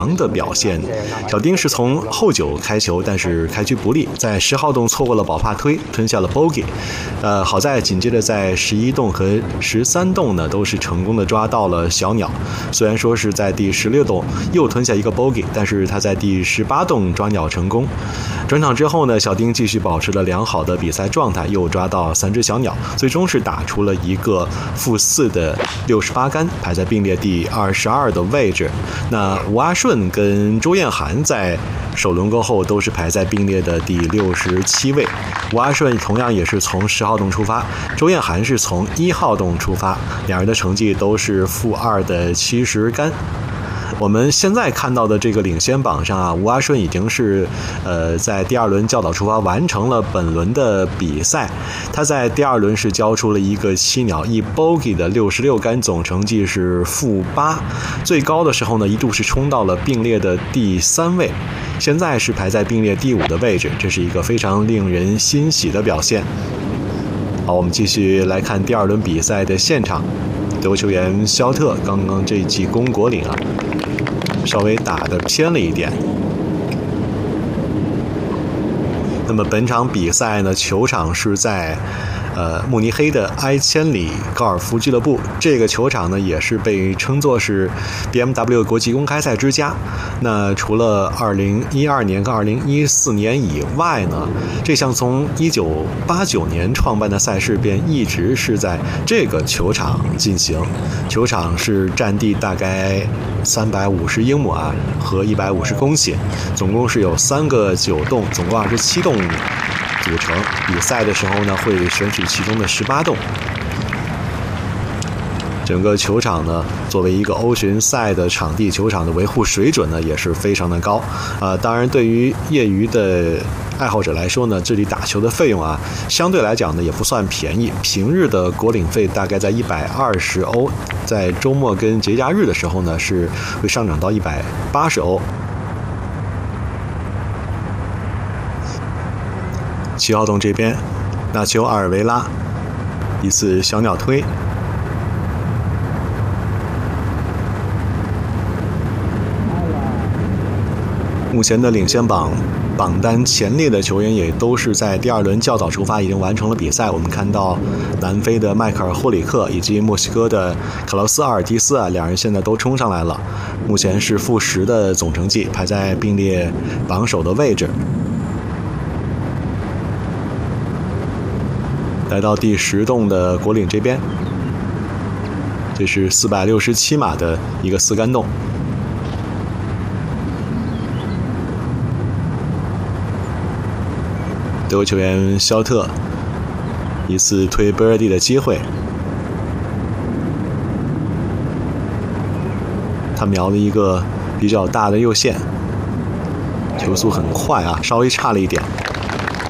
的表现，小丁是从后九开球，但是开局不利，在10号洞错过了保帕推，吞下了 bogey。好在紧接着在11洞和13洞呢，都是成功的抓到了小鸟。虽然说是在第16洞又吞下一个 bogey， 但是他在第18洞抓鸟成功。转场之后呢，小丁继续保持了良好的比赛状态，又抓到3只小鸟，最终是打出了一个-4的68杆，排在并列第22的位置。那吴阿顺跟周彦涵在首轮过后都是排在并列的第67位。吴阿顺同样也是从10号洞出发，周彦涵是从1号洞出发，两人的成绩都是-2的70杆。我们现在看到的这个领先榜上啊，吴阿顺已经是在第2轮教导出发完成了本轮的比赛。他在第2轮是交出了一个7鸟1 bogey 的66杆，总成绩是-8，最高的时候呢一度是冲到了并列的第3位，现在是排在并列第5的位置，这是一个非常令人欣喜的表现。好，我们继续来看第2轮比赛的现场。德国球员肖特刚刚这一记攻果岭啊，稍微打得偏了一点。那么本场比赛呢，球场是在慕尼黑的埃千里高尔夫俱乐部，这个球场呢也是被称作是 BMW 国际公开赛之家。那除了2012年跟2014年以外呢，这项从1989年创办的赛事便一直是在这个球场进行。球场是占地大概350英亩啊，和150公顷，总共是有3个9洞，总共27洞组成。比赛的时候呢，会选取其中的18洞。整个球场呢，作为一个欧巡赛的场地，球场的维护水准呢也是非常的高。当然，对于业余的爱好者来说呢，这里打球的费用啊，相对来讲呢也不算便宜。平日的国领费大概在120欧，在周末跟节假日的时候呢，是会上涨到180欧。7号洞这边，纳丘阿尔维拉一次小鸟推，目前的领先榜单前列的球员也都是在第2轮教导出发，已经完成了比赛。我们看到南非的迈克尔·霍里克以及墨西哥的卡洛斯·阿尔蒂斯啊，两人现在都冲上来了，目前是-10的总成绩，排在并列榜首的位置。来到第10洞的果岭这边，这是467码的一个4杆洞。德国球员肖特一次推 birdie 的机会，他瞄了一个比较大的右线，球速很快啊，稍微差了一点。